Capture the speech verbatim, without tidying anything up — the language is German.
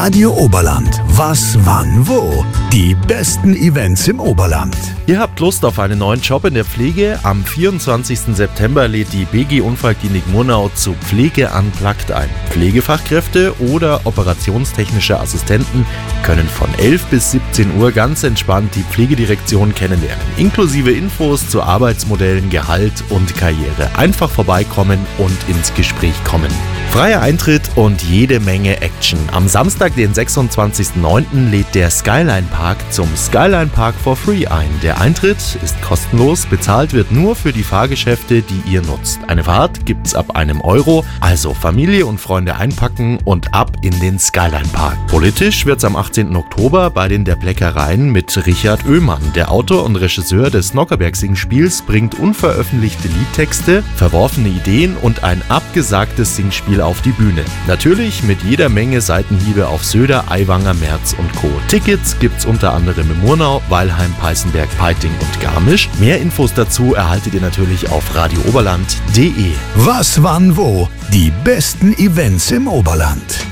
Radio Oberland. Was, wann, wo? Die besten Events im Oberland. Ihr habt Lust auf einen neuen Job in der Pflege? Am vierundzwanzigsten September lädt die B G Unfallklinik Murnau zu Pflege Unplugged ein. Pflegefachkräfte oder operationstechnische Assistenten können von elf bis siebzehn Uhr ganz entspannt die Pflegedirektion kennenlernen. Inklusive Infos zu Arbeitsmodellen, Gehalt und Karriere. Einfach vorbeikommen und ins Gespräch kommen. Freier Eintritt und jede Menge Action. Am Samstag, den sechsundzwanzigsten neunten lädt der Skyline Park zum Skyline Park for Free ein. Der Eintritt ist kostenlos, bezahlt wird nur für die Fahrgeschäfte, die ihr nutzt. Eine Fahrt gibt's ab einem Euro, also Familie und Freunde einpacken und ab in den Skyline Park. Politisch wird's am achtzehnten Oktober bei den Der Bleckereien mit Richard Oehmann. Der Autor und Regisseur des Nockerberg-Singspiels bringt unveröffentlichte Liedtexte, verworfene Ideen und ein abgesagtes Singspiel auf die Bühne. Natürlich mit jeder Menge Seitenhiebe auf Söder, Aiwanger, Merz und Co. Tickets gibt's unter anderem in Murnau, Weilheim, Peißenberg, Peiting und Garmisch. Mehr Infos dazu erhaltet ihr natürlich auf radio oberland punkt de. Was, wann, wo? Die besten Events im Oberland.